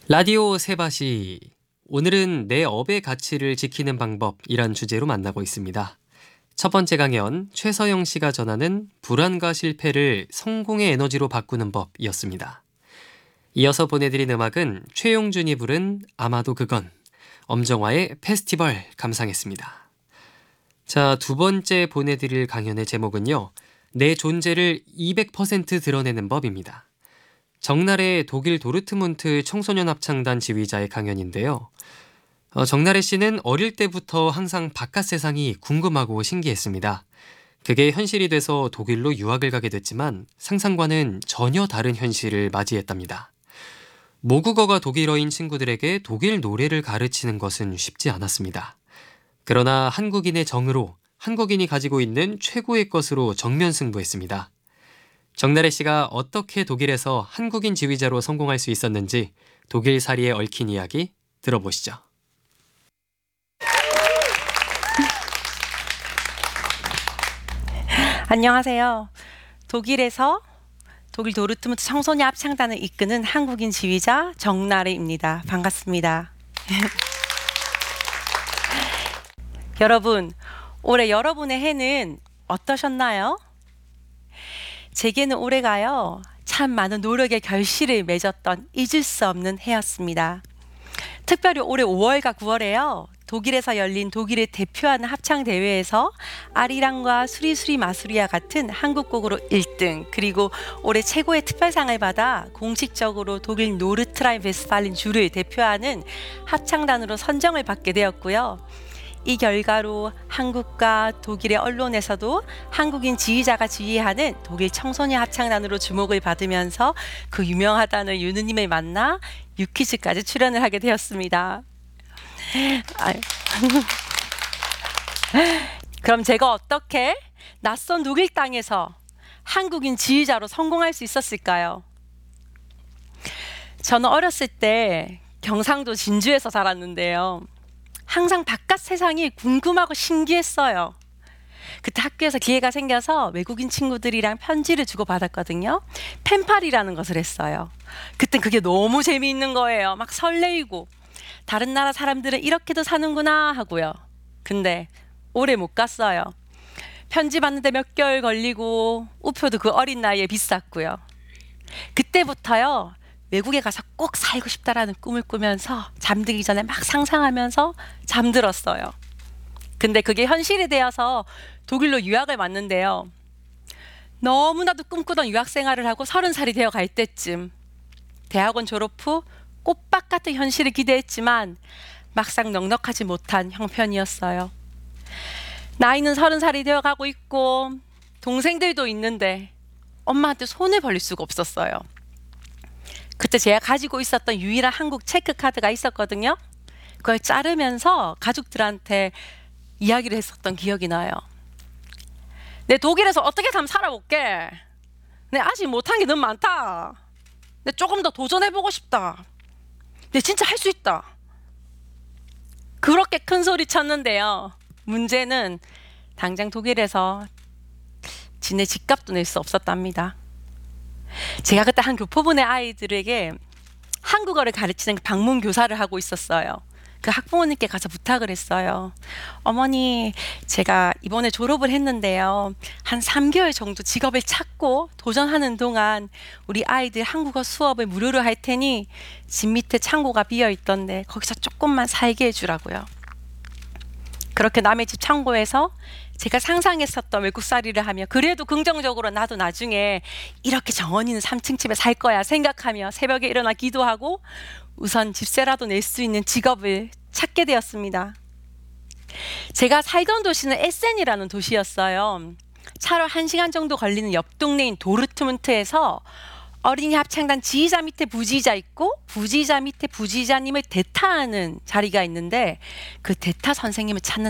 라디오 세바시. 오늘은 내 업의 가치를 지키는 방법이란 주제로 만나고 있습니다. 첫 번째 강연, 최서영 씨가 전하는 불안과 실패를 성공의 에너지로 바꾸는 법이었습니다. 이어서 보내드린 음악은 최용준이 부른 아마도 그건, 엄정화의 페스티벌 감상했습니다. 자, 두 번째 보내드릴 강연의 제목은요, 내 존재를 200% 드러내는 법입니다. 정나래 독일 도르트문트 청소년 합창단 지휘자의 강연인데요. 정나래 씨는 어릴 때부터 항상 바깥 세상이 궁금하고 신기했습니다. 그게 현실이 돼서 독일로 유학을 가게 됐지만 상상과는 전혀 다른 현실을 맞이했답니다. 모국어가 독일어인 친구들에게 독일 노래를 가르치는 것은 쉽지 않았습니다. 그러나 한국인의 정으로 한국인이 가지고 있는 최고의 것으로 정면 승부했습니다. 정나래 씨가 어떻게 독일에서 한국인 지휘자로 성공할 수 있었는지 독일살이에 얽힌 이야기 들어보시죠. 안녕하세요. 독일에서 독일 도르트문트 청소년 합창단을 이끄는 한국인 지휘자 정나래입니다. 반갑습니다. 여러분, 올해 여러분의 해는 어떠셨나요? 제게는 올해가요, 참 많은 노력의 결실을 맺었던 잊을 수 없는 해였습니다. 특별히 올해 5월과 9월에요, 독일에서 열린 독일을 대표하는 합창대회에서 아리랑과 수리수리 마수리와 같은 한국곡으로 1등, 그리고 올해 최고의 특별상을 받아 공식적으로 독일 노르트라인 베스팔린 주를 대표하는 합창단으로 선정을 받게 되었고요. 이 결과로 한국과 독일의 언론에서도 한국인 지휘자가 지휘하는 독일 청소년 합창단으로 주목을 받으면서 그 유명하다는 유느님을 만나 유퀴즈까지 출연을 하게 되었습니다. 그럼 제가 어떻게 낯선 독일 땅에서 한국인 지휘자로 성공할 수 있었을까요? 저는 어렸을 때 경상도 진주에서 자랐는데요. 항상 바깥 세상이 궁금하고 신기했어요. 그때 학교에서 기회가 생겨서 외국인 친구들이랑 편지를 주고받았거든요. 펜팔이라는 것을 했어요. 그땐 그게 너무 재미있는 거예요. 막 설레이고, 다른 나라 사람들은 이렇게도 사는구나 하고요. 근데 오래 못 갔어요. 편지 받는데 몇 개월 걸리고 우표도 그 어린 나이에 비쌌고요. 그때부터요, 외국에 가서 꼭 살고 싶다라는 꿈을 꾸면서 잠들기 전에 막 상상하면서 잠들었어요. 근데 그게 현실이 되어서 독일로 유학을 왔는데요. 너무나도 꿈꾸던 유학 생활을 하고 30살이 되어 갈 때쯤 대학원 졸업 후 꽃밭 같은 현실을 기대했지만 막상 넉넉하지 못한 형편이었어요. 나이는 30살이 되어 가고 있고 동생들도 있는데 엄마한테 손을 벌릴 수가 없었어요. 그때 제가 가지고 있었던 유일한 한국 체크카드가 있었거든요. 그걸 자르면서 가족들한테 이야기를 했었던 기억이 나요. 내 독일에서 어떻게 한번 살아볼게. 내 아직 못한 게 너무 많다. 내 조금 더 도전해보고 싶다. 내 진짜 할 수 있다. 그렇게 큰 소리 쳤는데요. 문제는 당장 독일에서 지네 집값도 낼 수 없었답니다. 제가 그때 한 교포분의 아이들에게 한국어를 가르치는 방문 교사를 하고 있었어요. 그 학부모님께 가서 부탁을 했어요. 어머니, 제가 이번에 졸업을 했는데요, 한 3개월 정도 직업을 찾고 도전하는 동안 우리 아이들 한국어 수업을 무료로 할 테니 집 밑에 창고가 비어 있던데 거기서 조금만 살게 해주라고요. 그렇게 남의 집 창고에서 제가 상상했었던 외국살이를 하며, 그래도 긍정적으로 나도 나중에 이렇게 정원 있는 3층 집에 살 거야 생각하며 새벽에 일어나 기도하고 우선 집세라도 낼 수 있는 직업을 찾게 되었습니다. 제가 살던 도시는 에센이라는 도시였어요. 차로 1시간 정도 걸리는 옆 동네인 도르트문트에서 어린이 합창단 지휘자 밑에 부지휘자 있고 부지휘자 밑에 부지휘자님을 대타하는 자리가 있는데, 그 대타 선생님을 찾는